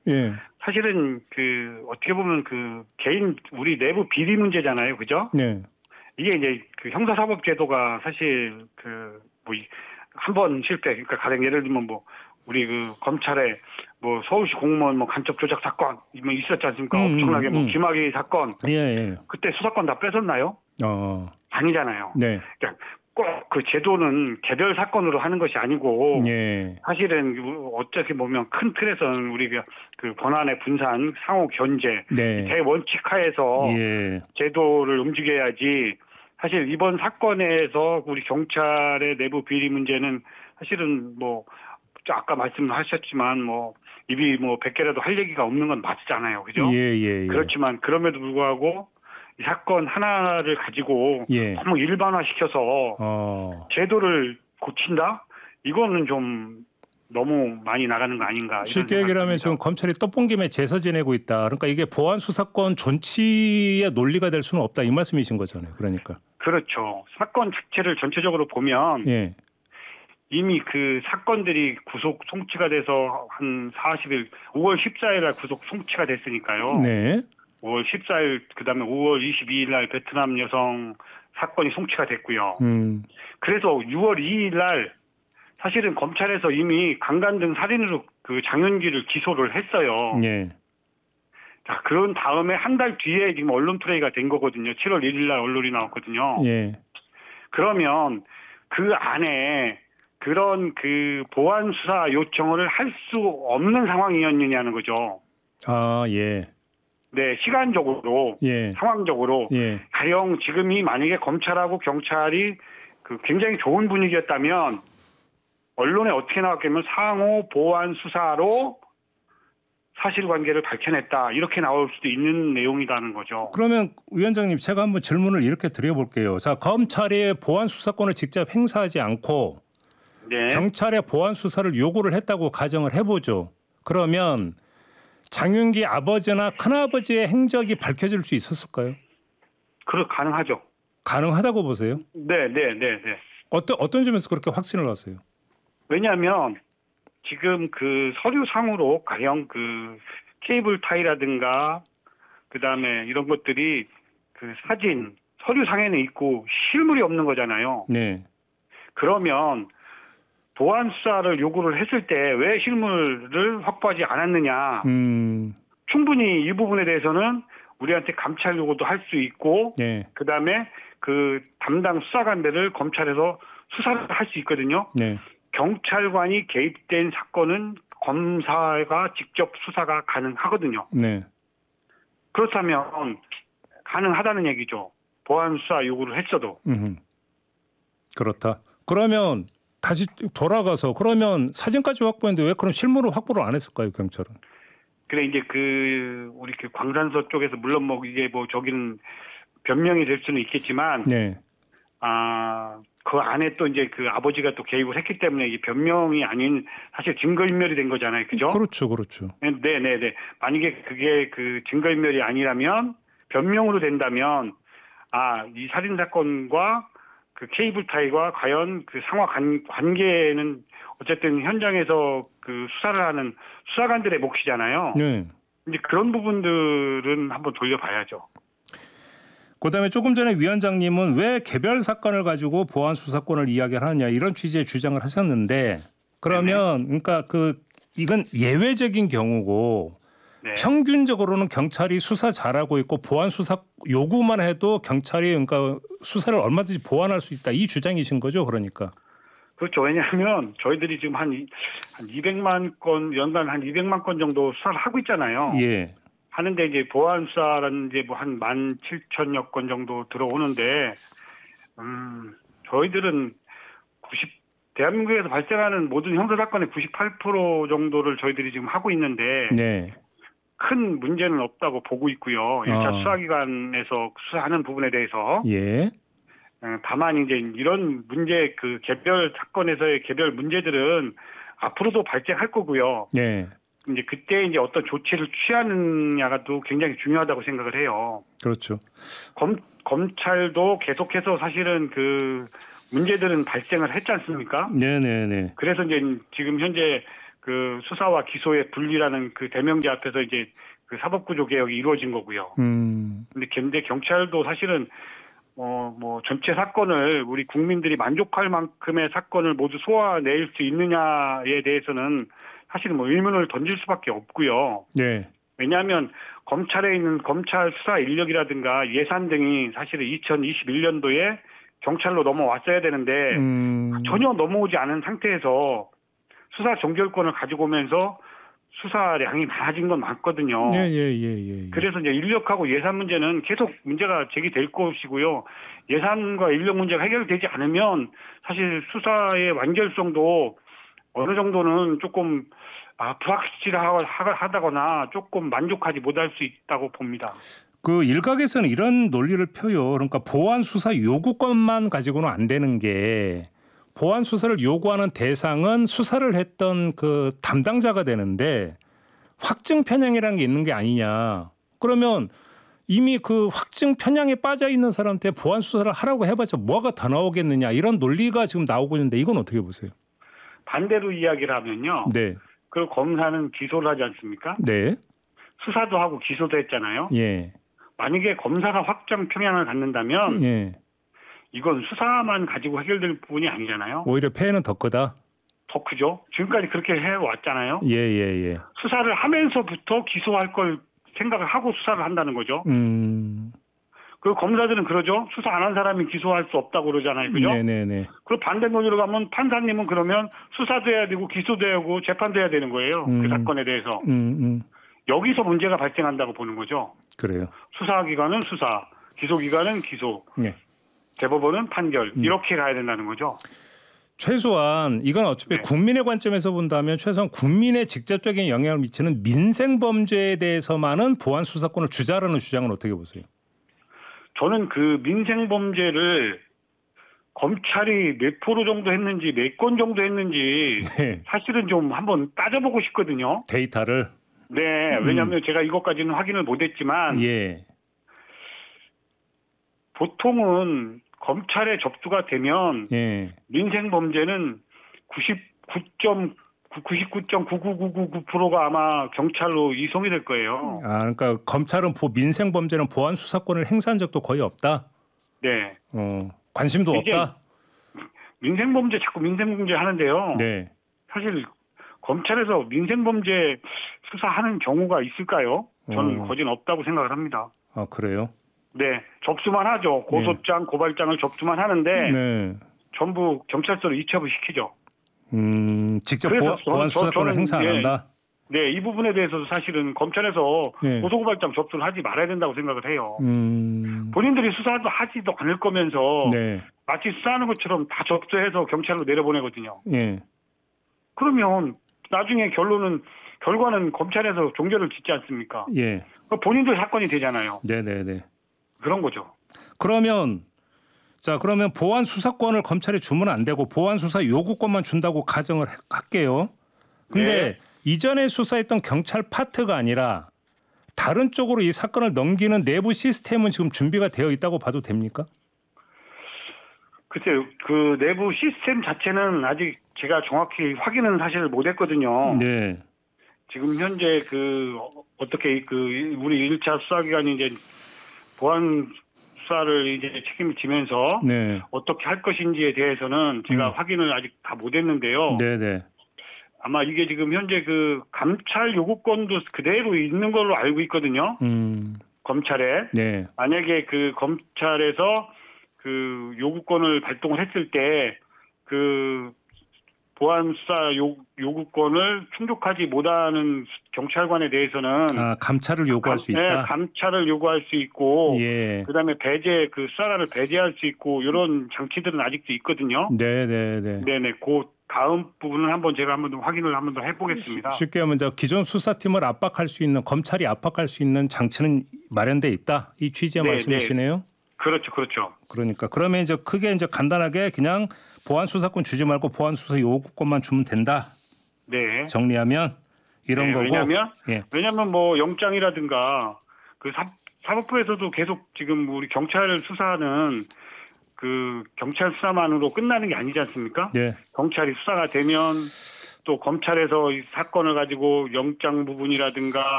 예. 사실은 그 어떻게 보면 그 개인 우리 내부 비리 문제잖아요, 그죠? 네. 이게 이제 그 형사사법제도가 사실 그 뭐 한 번 실패, 그러니까 가령 예를 들면 뭐 우리 그 검찰에 뭐 서울시 공무원 뭐 간첩 조작 사건 뭐 있었지 않습니까? 엄청나게 뭐 김학의 사건, 예, 예. 그때 수사권 다 뺏었나요? 아니잖아요. 네. 그러니까 꼭 그 제도는 개별 사건으로 하는 것이 아니고 예. 사실은 어떻게 보면 큰 틀에서는 우리 그 권한의 분산, 상호 견제, 네. 대원칙 하에서 예. 제도를 움직여야지. 사실 이번 사건에서 우리 경찰의 내부 비리 문제는 사실은 뭐 아까 말씀하셨지만 뭐 입이 뭐 100개라도 할 얘기가 없는 건 맞잖아요, 그죠? 예. 그렇지만 그럼에도 불구하고 이 사건 하나를 가지고 예. 너무 일반화시켜서 제도를 고친다? 이거는 좀 너무 많이 나가는 거 아닌가. 쉽게 얘기를 하면 지금 검찰이 떡본 김에 제서 지내고 있다. 그러니까 이게 보안 수사권 존치의 논리가 될 수는 없다. 이 말씀이신 거잖아요. 그러니까. 그렇죠. 사건 자체를 전체적으로 보면 예. 이미 그 사건들이 구속 송치가 돼서 한 40일, 5월 14일 날 구속 송치가 됐으니까요. 네. 5월 14일, 그 다음에 5월 22일 날 베트남 여성 사건이 송치가 됐고요. 그래서 6월 2일 날 사실은 검찰에서 이미 강간 등 살인으로 그 장윤기를 기소를 했어요. 예. 자, 그런 다음에 한 달 뒤에 지금 언론 플레이가 된 거거든요. 7월 1일 날 언론이 나왔거든요. 예. 그러면 그 안에 그런 그 보안 수사 요청을 할 수 없는 상황이었느냐는 거죠. 아, 예. 네, 시간적으로, 예. 상황적으로. 예. 가령 지금이 만약에 검찰하고 경찰이 그 굉장히 좋은 분위기였다면 언론에 어떻게 나왔겠냐면 상호 보안 수사로 사실관계를 밝혀냈다. 이렇게 나올 수도 있는 내용이라는 거죠. 그러면 위원장님 제가 한번 질문을 이렇게 드려볼게요. 자, 검찰이 보안 수사권을 직접 행사하지 않고 네. 경찰의 보안 수사를 요구를 했다고 가정을 해보죠. 그러면 장윤기 아버지나 큰아버지의 행적이 밝혀질 수 있었을까요? 가능하죠. 가능하다고 보세요? 네. 어떤 점에서 그렇게 확신을 하세요? 왜냐하면 지금 그 서류상으로 가령 그 케이블 타이라든가 그 다음에 이런 것들이 그 사진 서류상에는 있고 실물이 없는 거잖아요. 네. 그러면 보안 수사를 요구를 했을 때 왜 실물을 확보하지 않았느냐. 충분히 이 부분에 대해서는 우리한테 감찰 요구도 할 수 있고 네. 그 다음에 그 담당 수사관들을 검찰에서 수사를 할 수 있거든요. 네. 경찰관이 개입된 사건은 검사가 직접 수사가 가능하거든요. 네. 그렇다면 가능하다는 얘기죠. 보안 수사 요구를 했어도. 그렇다. 그러면 다시 돌아가서 그러면 사진까지 확보했는데 왜 그럼 실물을 확보를 안 했을까요, 경찰은? 그래 이제 그 우리 그 광산서 쪽에서 물론 뭐 이게 뭐 저기는 변명이 될 수는 있겠지만, 네. 그 안에 또 이제 그 아버지가 또 개입을 했기 때문에 이게 변명이 아닌 사실 증거인멸이 된 거잖아요, 그죠? 그렇죠. 네. 만약에 그게 그 증거인멸이 아니라면 변명으로 된다면 이 살인 사건과 그 케이블 타이가 과연 그 상하 관계는 어쨌든 현장에서 그 수사를 하는 수사관들의 몫이잖아요. 네. 이제 그런 부분들은 한번 돌려봐야죠. 그다음에 조금 전에 위원장님은 왜 개별 사건을 가지고 보안 수사권을 이야기를 하느냐 이런 취지의 주장을 하셨는데 그러면 그러니까 이건 예외적인 경우고 네. 평균적으로는 경찰이 수사 잘하고 있고 보안 수사 요구만 해도 경찰이 그러니까 수사를 얼마든지 보완할 수 있다 이 주장이신 거죠, 그러니까. 그렇죠. 왜냐하면 저희들이 지금 한 200만 건 연간 한 200만 건 정도 수사를 하고 있잖아요. 예. 하는데 이제 보안 수사라는 이제 뭐 한 17,000여 건 정도 들어오는데 저희들은 대한민국에서 발생하는 모든 형사 사건의 98% 정도를 저희들이 지금 하고 있는데 네. 큰 문제는 없다고 보고 있고요. 1차 수사기관에서 수사하는 부분에 대해서. 예. 다만 이제 이런 문제 그 개별 사건에서의 개별 문제들은 앞으로도 발생할 거고요. 네. 이제 그때 이제 어떤 조치를 취하느냐가 또 굉장히 중요하다고 생각을 해요. 그렇죠. 검찰도 계속해서 사실은 그 문제들은 발생을 했지 않습니까? 네네네. 그래서 이제 지금 현재 그 수사와 기소의 분리라는 그 대명제 앞에서 이제 그 사법구조 개혁이 이루어진 거고요. 근데 경찰도 사실은 뭐 전체 사건을 우리 국민들이 만족할 만큼의 사건을 모두 소화낼 수 있느냐에 대해서는 사실은 뭐 의문을 던질 수밖에 없고요. 네. 왜냐하면 검찰에 있는 검찰 수사 인력이라든가 예산 등이 사실은 2021년도에 경찰로 넘어왔어야 되는데 전혀 넘어오지 않은 상태에서 수사 종결권을 가지고 오면서 수사량이 많아진 건 맞거든요. 예. 그래서 이제 인력하고 예산 문제는 계속 문제가 제기될 것이고요. 예산과 인력 문제가 해결되지 않으면 사실 수사의 완결성도 어느 정도는 조금 불확실하다거나 조금 만족하지 못할 수 있다고 봅니다. 그 일각에서는 이런 논리를 펴요. 그러니까 보안 수사 요구권만 가지고는 안 되는 게 보안 수사를 요구하는 대상은 수사를 했던 그 담당자가 되는데 확증 편향이라는 게 있는 게 아니냐. 그러면 이미 그 확증 편향에 빠져 있는 사람한테 보안 수사를 하라고 해봤자 뭐가 더 나오겠느냐. 이런 논리가 지금 나오고 있는데 이건 어떻게 보세요? 반대로 이야기를 하면요. 네. 그 검사는 기소를 하지 않습니까? 네. 수사도 하고 기소도 했잖아요. 예. 만약에 검사가 확정 편향을 갖는다면 예. 이건 수사만 가지고 해결될 부분이 아니잖아요. 오히려 폐해는 더 크다. 더 크죠. 지금까지 그렇게 해왔잖아요. 예. 수사를 하면서부터 기소할 걸 생각을 하고 수사를 한다는 거죠. 그 검사들은 그러죠. 수사 안 한 사람이 기소할 수 없다고 그러잖아요. 그죠? 네네네. 그리고 반대 논리로 가면 판사님은 그러면 수사도 해야 되고 기소도 해야 되고 재판도 해야 되는 거예요. 그 사건에 대해서. 여기서 문제가 발생한다고 보는 거죠. 그래요. 수사기관은 수사, 기소기관은 기소, 네. 대법원은 판결 이렇게 가야 된다는 거죠. 최소한 이건 어차피 네. 국민의 관점에서 본다면 최소한 국민의 직접적인 영향을 미치는 민생 범죄에 대해서만은 보안 수사권을 주자라는 주장은 어떻게 보세요? 저는 그 민생 범죄를 검찰이 몇 프로 정도 했는지 몇 건 정도 했는지 네. 사실은 좀 한번 따져보고 싶거든요. 데이터를. 네, 왜냐하면 제가 이것까지는 확인을 못했지만 예. 보통은 검찰에 접수가 되면 예. 민생 범죄는 99.99999%가 아마 경찰로 이송이 될 거예요. 아, 그러니까 검찰은 민생 범죄는 보안 수사권을 행사한 적도 거의 없다. 네. 관심도 이게 없다. 민생 범죄 자꾸 민생 범죄 하는데요. 네. 사실 검찰에서 민생 범죄 수사하는 경우가 있을까요? 저는 거진 없다고 생각을 합니다. 아, 그래요? 네, 접수만 하죠. 고소장, 고발장을 접수만 하는데 네. 전부 경찰서로 이첩을 시키죠. 직접 그래서 보안 수사권을 저는, 행사 안 한다. 네, 이 부분에 대해서도 사실은 검찰에서 예. 고소고발장 접수를 하지 말아야 된다고 생각을 해요. 본인들이 수사도 하지도 않을 거면서 네. 마치 수사하는 것처럼 다 접수해서 경찰로 내려보내거든요. 예. 그러면 나중에 결과는 검찰에서 종결을 짓지 않습니까? 예. 본인들 사건이 되잖아요. 네네네. 그런 거죠. 그러면 보안 수사권을 검찰에 주면 안 되고 보안 수사 요구권만 준다고 가정을 할게요. 근데 네. 이전에 수사했던 경찰 파트가 아니라 다른 쪽으로 이 사건을 넘기는 내부 시스템은 지금 준비가 되어 있다고 봐도 됩니까? 글쎄요, 그 내부 시스템 자체는 아직 제가 정확히 확인은 사실 못했거든요. 네. 지금 현재 어떻게 우리 1차 수사기관이 이제 보안 수사를 이제 책임을 지면서 네. 어떻게 할 것인지에 대해서는 제가 확인을 아직 다 못했는데요. 네네. 아마 이게 지금 현재 그 감찰 요구권도 그대로 있는 걸로 알고 있거든요. 검찰에. 네. 만약에 그 검찰에서 그 요구권을 발동을 했을 때 그 보안 수사 요구권을 충족하지 못하는 경찰관에 대해서는 감찰을 요구할 수 있다. 네, 감찰을 요구할 수 있고, 예. 그다음에 수사관을 배제할 수 있고 이런 장치들은 아직도 있거든요. 네네네. 네네. 그 다음 부분은 제가 확인을 더 해보겠습니다. 쉽게 하면 기존 수사팀을 압박할 수 있는 검찰이 압박할 수 있는 장치는 마련돼 있다. 이 취지의 말씀이시네요. 네. 그렇죠. 그러니까 그러면 크게 간단하게 그냥 보안 수사권 주지 말고 보안 수사 요구권만 주면 된다. 네. 정리하면 이런 거고. 왜냐하면 뭐 영장이라든가 그 사법부에서도 계속 지금 우리 경찰 수사는 그 경찰 수사만으로 끝나는 게 아니지 않습니까? 네. 경찰이 수사가 되면 또 검찰에서 이 사건을 가지고 영장 부분이라든가